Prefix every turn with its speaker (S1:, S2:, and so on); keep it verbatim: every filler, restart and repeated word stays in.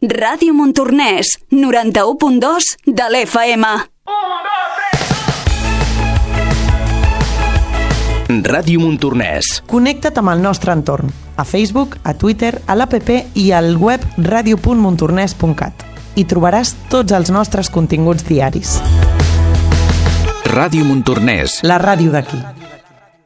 S1: Ràdio Montornès, noranta-u punt dos de l'F M.
S2: Ràdio Montornès.
S3: Connecta't amb el nostre entorn, a Facebook, a Twitter, a l'app i al web ràdio punt montornès punt cat. Hi trobaràs tots els nostres continguts diaris.
S2: Ràdio Montornès.
S3: La ràdio d'aquí.